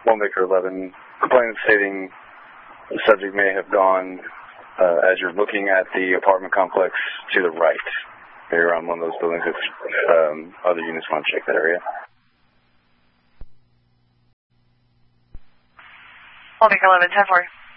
Baker 11, complainant stating the subject may have gone, as you're looking at the apartment complex, to the right. You're on one of those buildings if other units want to check that area. Baker 11, 10-4.